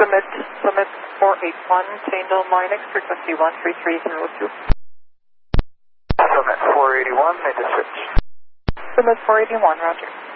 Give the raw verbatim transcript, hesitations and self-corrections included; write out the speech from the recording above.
Summit, Summit four eight one, Tyndall Minix, frequency one three three zero two. Summit four eighty-one, made the switch. Summit four eighty-one, roger.